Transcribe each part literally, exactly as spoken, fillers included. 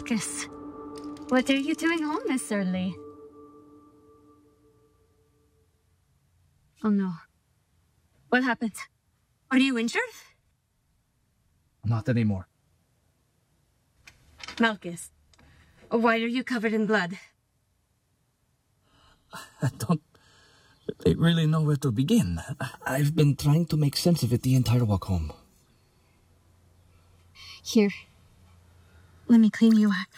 Malchus, what are you doing home this early? Oh no. What happened? Are you injured? Not anymore. Malchus, why are you covered in blood? I don't really know where to begin. I've been trying to make sense of it the entire walk home. Here. Let me clean you up.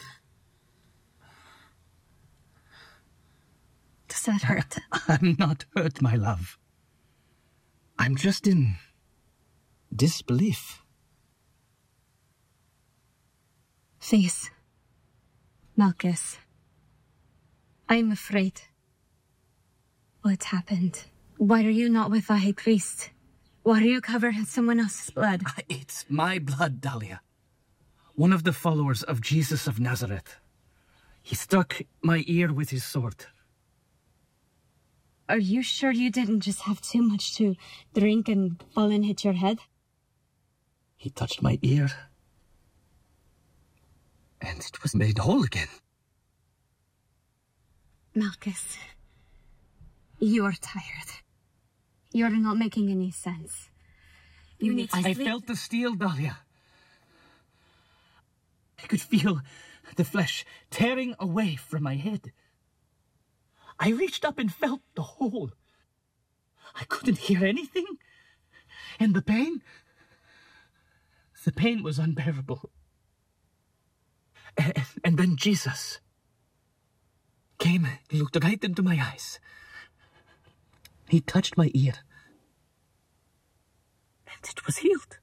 Does that hurt? I'm not hurt, my love. I'm just in disbelief. Face. Malchus. I'm afraid. What happened? Why are you not with the high priest? Why are you covered in someone else's blood? It's my blood, Dahlia. One of the followers of Jesus of Nazareth. He struck my ear with his sword. Are you sure you didn't just have too much to drink and fall and hit your head? He touched my ear, and it was made whole again. Malchus, you are tired. You're not making any sense. You need to I sleep. felt the steel, Dahlia. I could feel the flesh tearing away from my head. I reached up and felt the hole. I couldn't hear anything. And the pain... The pain was unbearable. And, and then Jesus came, he looked right into my eyes. He touched my ear. And it was healed.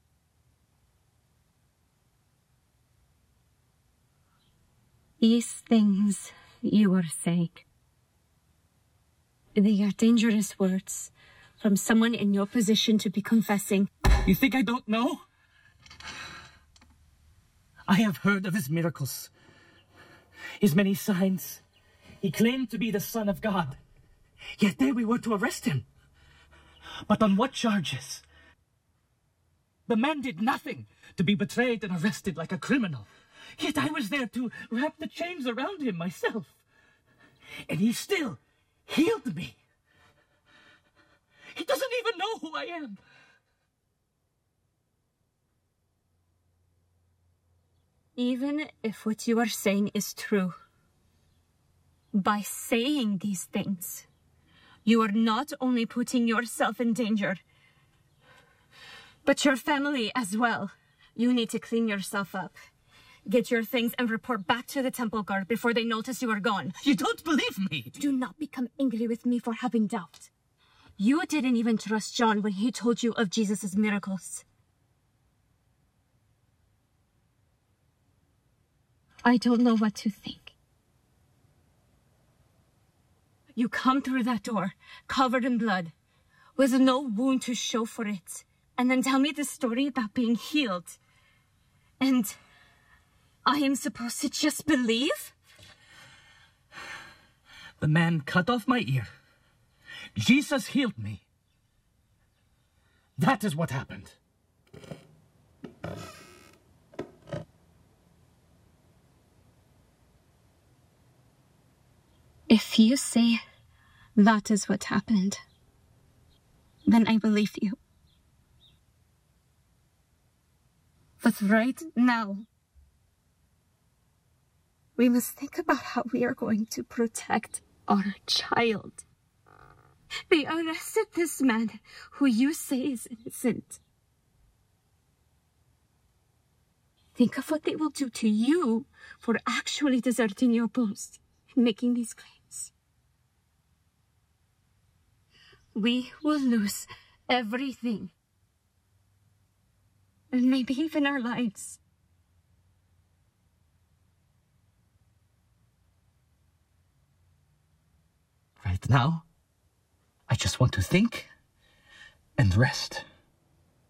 These things you are saying, they are dangerous words from someone in your position to be confessing. You think I don't know? I have heard of his miracles, his many signs. He claimed to be the Son of God. Yet there we were to arrest him. But on what charges? The man did nothing to be betrayed and arrested like a criminal. Yet I was there to wrap the chains around him myself. And he still healed me. He doesn't even know who I am. Even if what you are saying is true, by saying these things, you are not only putting yourself in danger, but your family as well. You need to clean yourself up. Get your things and report back to the temple guard before they notice you are gone. You don't believe me. Do not become angry with me for having doubt. You didn't even trust John when he told you of Jesus' miracles. I don't know what to think. You come through that door, covered in blood, with no wound to show for it, and then tell me the story about being healed. And I am supposed to just believe? The man cut off my ear. Jesus healed me. That is what happened. If you say that is what happened, then I believe you. But right now, we must think about how we are going to protect our child. They arrested this man who you say is innocent. Think of what they will do to you for actually deserting your post and making these claims. We will lose everything. And maybe even our lives. Right now, I just want to think and rest.